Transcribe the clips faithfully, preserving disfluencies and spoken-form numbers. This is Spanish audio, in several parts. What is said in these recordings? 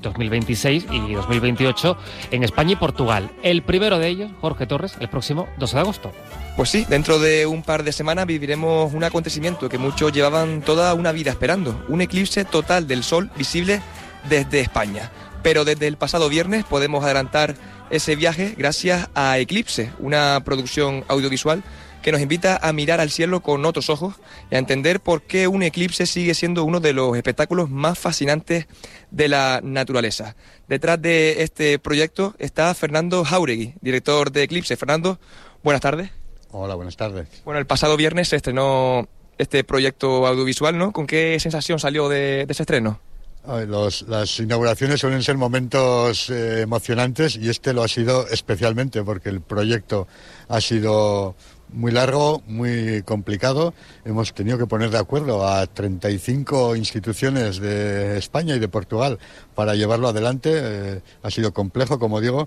dos mil veintiséis y dos mil veintiocho en España y Portugal. El primero de ellos, Jorge Torres, el próximo doce de agosto. Pues sí, dentro de un par de semanas viviremos un acontecimiento que muchos llevaban toda una vida esperando, un eclipse total del Sol visible desde España. Pero desde el pasado viernes podemos adelantar ese viaje gracias a Eclipse, una producción audiovisual que nos invita a mirar al cielo con otros ojos y a entender por qué un eclipse sigue siendo uno de los espectáculos más fascinantes de la naturaleza. Detrás de este proyecto está Fernando Jáuregui, director de Eclipse. Fernando, buenas tardes. Hola, buenas tardes. Bueno, el pasado viernes se estrenó este proyecto audiovisual, ¿no? ¿Con qué sensación salió de, de ese estreno? Los, las inauguraciones suelen ser momentos eh, emocionantes y este lo ha sido especialmente porque el proyecto ha sido muy largo, muy complicado. Hemos tenido que poner de acuerdo a treinta y cinco instituciones de España y de Portugal para llevarlo adelante. Eh, ha sido complejo, como digo,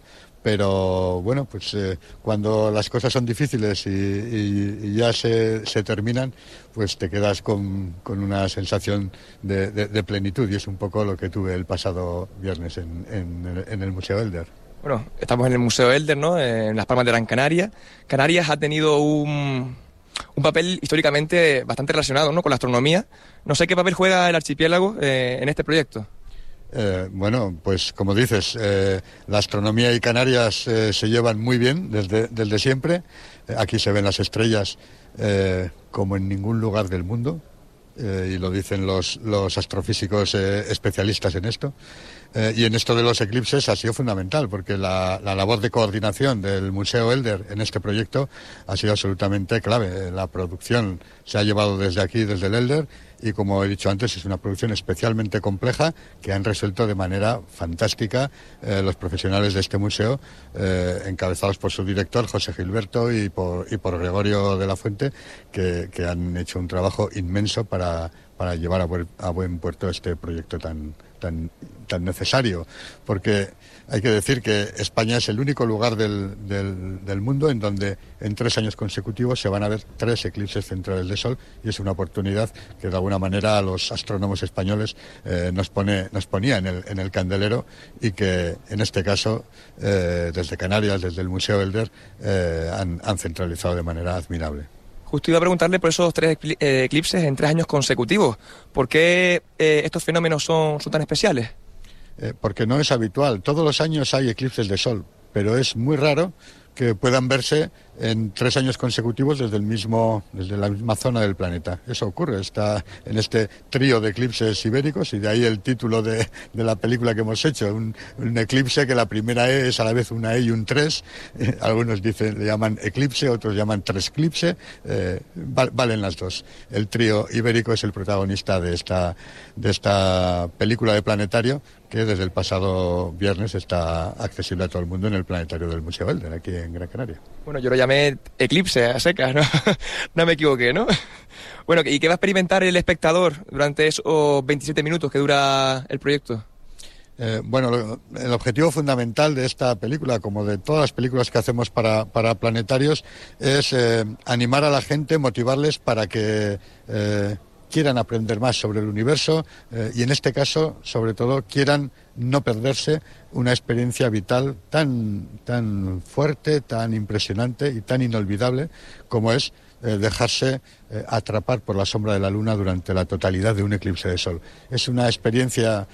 pero bueno, pues eh, cuando las cosas son difíciles y, y, y ya se, se terminan, pues te quedas con, con una sensación de, de, de plenitud, y es un poco lo que tuve el pasado viernes en, en, en el Museo Elder. Bueno, estamos en el Museo Elder, ¿no?, en Las Palmas de Gran Canaria. Canarias ha tenido un, un papel históricamente bastante relacionado, ¿no?, con la astronomía. No sé qué papel juega el archipiélago eh, en este proyecto. Eh, bueno, pues como dices, eh, la astronomía y Canarias eh, se llevan muy bien desde, desde siempre. Eh, aquí se ven las estrellas eh, como en ningún lugar del mundo, eh, y lo dicen los, los astrofísicos eh, especialistas en esto. Eh, y en esto de los eclipses ha sido fundamental, porque la, la labor de coordinación del Museo Elder en este proyecto ha sido absolutamente clave. La producción se ha llevado desde aquí, desde el Elder, y como he dicho antes, es una producción especialmente compleja que han resuelto de manera fantástica eh, los profesionales de este museo, eh, encabezados por su director, José Gilberto, y por, y por Gregorio de la Fuente, que, que han hecho un trabajo inmenso para, para llevar a buen, a buen puerto este proyecto tan, tan, tan necesario, porque hay que decir que España es el único lugar del, del, del mundo en donde en tres años consecutivos se van a ver tres eclipses centrales de Sol, y es una oportunidad que de alguna manera a los astrónomos españoles eh, nos pone nos ponía en el, en el candelero, y que en este caso eh, desde Canarias, desde el Museo Elder, eh, han, han centralizado de manera admirable. Justo iba a preguntarle por esos tres eclipses en tres años consecutivos. ¿Por qué eh, estos fenómenos son, son tan especiales? Eh, porque no es habitual. Todos los años hay eclipses de Sol, pero es muy raro que puedan verse en tres años consecutivos desde el mismo, desde la misma zona del planeta. Eso ocurre, está en este trío de eclipses ibéricos, y de ahí el título de, de la película que hemos hecho, un, un eclipse que la primera E es a la vez una E y un tres. Eh, algunos dicen, le llaman eclipse, otros llaman tresclipse. Eh, val, valen las dos. El trío ibérico es el protagonista de esta, de esta película de planetario, que desde el pasado viernes está accesible a todo el mundo en el planetario del Museo Elder, aquí en Gran Canaria. Bueno, yo lo llamé eclipse a secas, ¿no? No me equivoqué, ¿no? Bueno, ¿y qué va a experimentar el espectador durante esos veintisiete minutos que dura el proyecto? Eh, bueno, lo, el objetivo fundamental de esta película, como de todas las películas que hacemos para, para planetarios, es eh, animar a la gente, motivarles para que Eh, quieran aprender más sobre el universo, eh, y en este caso, sobre todo, quieran no perderse una experiencia vital tan, tan fuerte, tan impresionante y tan inolvidable como es eh, dejarse eh, atrapar por la sombra de la luna durante la totalidad de un eclipse de sol. Es una experiencia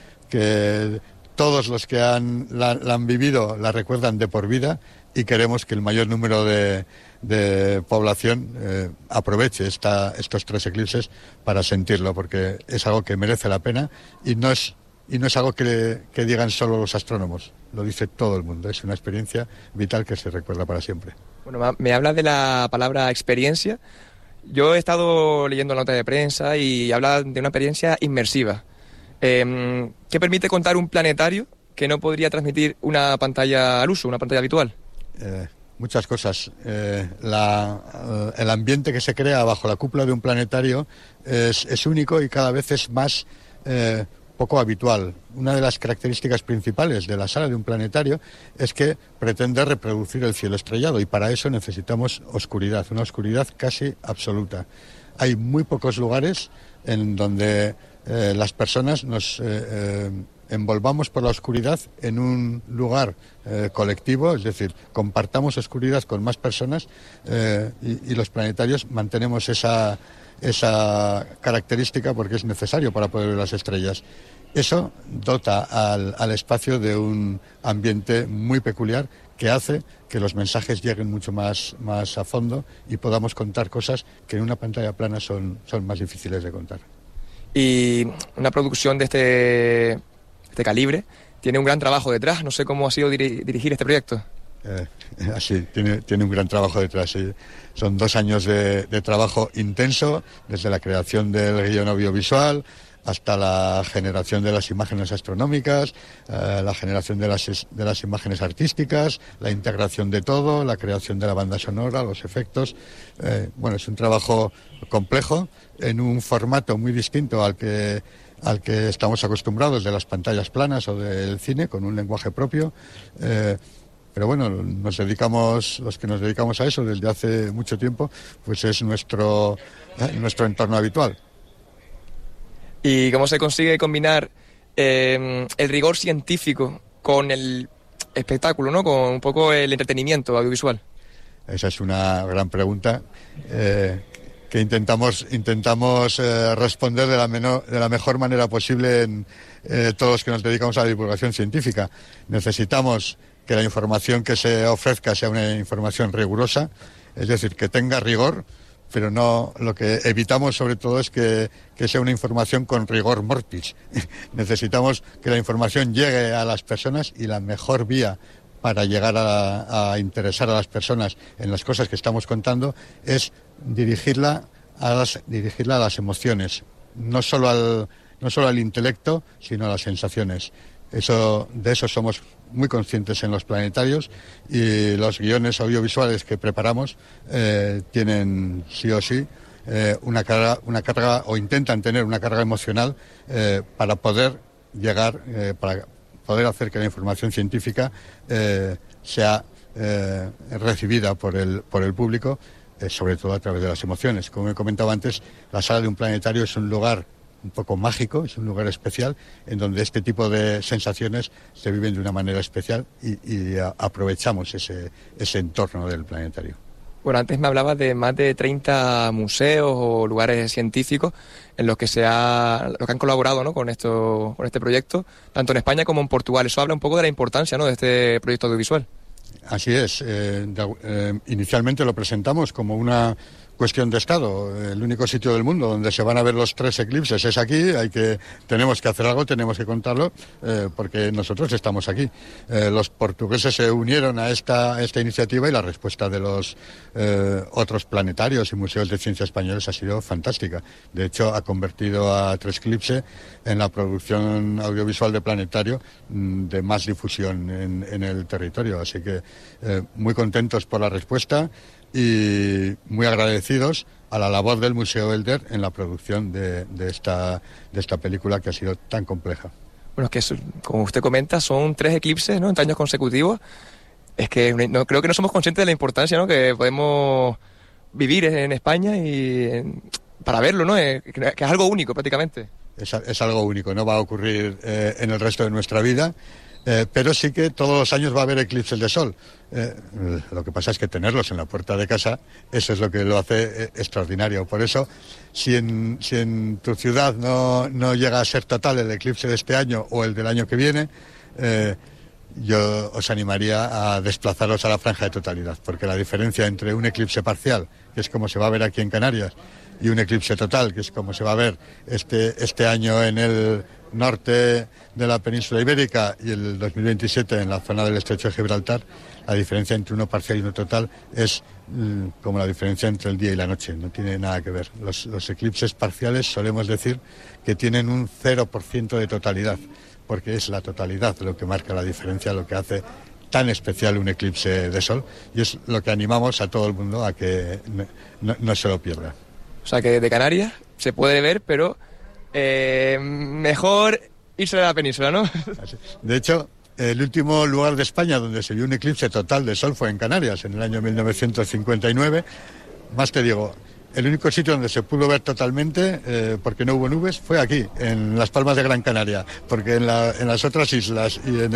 que todos los que han, la, la han vivido la recuerdan de por vida, y queremos que el mayor número de, de población eh, aproveche esta, estos tres eclipses para sentirlo, porque es algo que merece la pena, y no es, y no es algo que, que digan solo los astrónomos, lo dice todo el mundo. Es una experiencia vital que se recuerda para siempre. Bueno, me habla de la palabra experiencia. Yo he estado leyendo la nota de prensa y habla de una experiencia inmersiva. Eh, ¿Qué permite contar un planetario que no podría transmitir una pantalla al uso, una pantalla habitual? Eh, muchas cosas. Eh, la, eh, el ambiente que se crea bajo la cúpula de un planetario es, es único y cada vez es más eh, poco habitual. Una de las características principales de la sala de un planetario es que pretende reproducir el cielo estrellado, y para eso necesitamos oscuridad, una oscuridad casi absoluta. Hay muy pocos lugares en donde eh, las personas nos eh, eh, envolvamos por la oscuridad en un lugar eh, colectivo, es decir, compartamos oscuridad con más personas eh, y, y los planetarios mantenemos esa, esa característica porque es necesario para poder ver las estrellas. Eso dota al, al espacio de un ambiente muy peculiar que hace que los mensajes lleguen mucho más, más a fondo y podamos contar cosas que en una pantalla plana son, son más difíciles de contar. Y una producción de este, este calibre tiene un gran trabajo detrás. No sé cómo ha sido diri- dirigir este proyecto. Eh, así, tiene, tiene un gran trabajo detrás. Sí. Son dos años de, de trabajo intenso, desde la creación del guion audiovisual hasta la generación de las imágenes astronómicas, eh, la generación de las, de las imágenes artísticas, la integración de todo, la creación de la banda sonora, los efectos. Eh, bueno, es un trabajo complejo en un formato muy distinto al que al que estamos acostumbrados de las pantallas planas o del cine, con un lenguaje propio. Eh, Pero bueno, nos dedicamos, los que nos dedicamos a eso desde hace mucho tiempo, pues es nuestro, eh, nuestro entorno habitual. ¿Y cómo se consigue combinar eh, el rigor científico con el espectáculo, ¿no? Con un poco el entretenimiento audiovisual? Esa es una gran pregunta eh, que intentamos, intentamos eh, responder de la, menor, de la mejor manera posible en eh, todos los que nos dedicamos a la divulgación científica. Necesitamos que la información que se ofrezca sea una información rigurosa, es decir, que tenga rigor, pero no, lo que evitamos sobre todo es que, que sea una información con rigor mortis. Necesitamos que la información llegue a las personas y la mejor vía para llegar a, a interesar a las personas en las cosas que estamos contando es dirigirla a las, dirigirla a las emociones, no solo al, no solo al intelecto, sino a las sensaciones. Eso, de eso somos muy conscientes en los planetarios y los guiones audiovisuales que preparamos eh, tienen sí o sí eh, una carga, una carga o intentan tener una carga emocional eh, para poder llegar, eh, para poder hacer que la información científica eh, sea eh, recibida por el, por el público, eh, sobre todo a través de las emociones. Como he comentado antes, la sala de un planetario es un lugar un poco mágico, es un lugar especial en donde este tipo de sensaciones se viven de una manera especial y, y a, aprovechamos ese, ese entorno del planetario. Bueno, antes me hablabas de más de treinta museos o lugares científicos en los que se ha, los que han colaborado, ¿no? con esto, con este proyecto, tanto en España como en Portugal. Eso habla un poco de la importancia, ¿no? de este proyecto audiovisual. Así es. Eh, de, eh, inicialmente lo presentamos como una cuestión de Estado. El único sitio del mundo donde se van a ver los tres eclipses es aquí. Hay que, tenemos que hacer algo, tenemos que contarlo, eh, porque nosotros estamos aquí. Eh, los portugueses se unieron a esta, a esta iniciativa y la respuesta de los eh, otros planetarios y museos de ciencia españoles ha sido fantástica. De hecho, ha convertido a Tres Eclipse en la producción audiovisual de planetario mmm, de más difusión en, en el territorio. Así que eh, muy contentos por la respuesta y muy agradecidos a la labor del Museo Elder en la producción de, de, esta, de esta película que ha sido tan compleja. Bueno, es que es, como usted comenta, son tres eclipses, ¿no? en años consecutivos. Es que no, creo que no somos conscientes de la importancia, ¿no? que podemos vivir en España y en, para verlo, ¿no? Es, que es algo único prácticamente. Es, es algo único, no va a ocurrir eh, en el resto de nuestra vida. Eh, pero sí que todos los años va a haber eclipses de sol. Eh, lo que pasa es que tenerlos en la puerta de casa, eso es lo que lo hace eh, extraordinario. Por eso, si en, si en tu ciudad no, no llega a ser total el eclipse de este año o el del año que viene, eh, yo os animaría a desplazaros a la franja de totalidad, porque la diferencia entre un eclipse parcial, que es como se va a ver aquí en Canarias, y un eclipse total, que es como se va a ver este, este año en el norte de la península ibérica y el dos mil veintisiete en la zona del estrecho de Gibraltar, la diferencia entre uno parcial y uno total es mm, como la diferencia entre el día y la noche, no tiene nada que ver. Los, los eclipses parciales solemos decir que tienen un cero por ciento de totalidad, porque es la totalidad lo que marca la diferencia, lo que hace tan especial un eclipse de sol, y es lo que animamos a todo el mundo a que no, no, no se lo pierda. O sea que de Canarias se puede ver, pero eh, mejor irse a la península, ¿no? De hecho, el último lugar de España donde se vio un eclipse total de sol fue en Canarias, en el año mil novecientos cincuenta y nueve. Más te digo, El único sitio donde se pudo ver totalmente, eh, porque no hubo nubes, fue aquí, en Las Palmas de Gran Canaria, porque en, la, en las otras islas y en